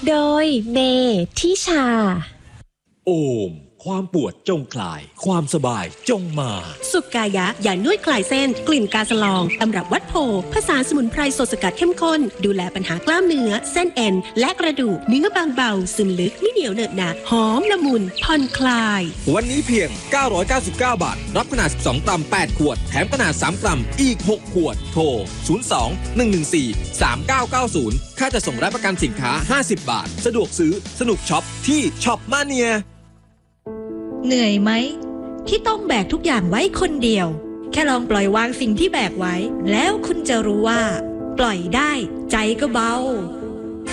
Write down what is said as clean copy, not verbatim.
โดยเมทิชาโอมความปวดจงคลายความสบายจงมาสุกายะยานวดคลายเส้นกลิ่นกาสลองตำรับวัดโพผสานสมุนไพรสดสกัดเข้มข้นดูแลปัญหากล้ามเนื้อเส้นเอ็นและกระดูกเนื้อบางเบาซึมลึกไม่เหนียวเหนอะหนะหอมละมุนผ่อนคลายวันนี้เพียง999 บาทรับขนาด12กรัม8ขวดแถมขนาด3กรัมอีก6ขวดโทร02-114-3990ค่าจะส่งและประกันสินค้า50 บาทสะดวกซื้อสนุกช็อปที่ช็อปมาเนียเหนื่อยไหมที่ต้องแบกทุกอย่างไว้คนเดียวแค่ลองปล่อยวางสิ่งที่แบกไว้แล้วคุณจะรู้ว่าปล่อยได้ใจก็เบา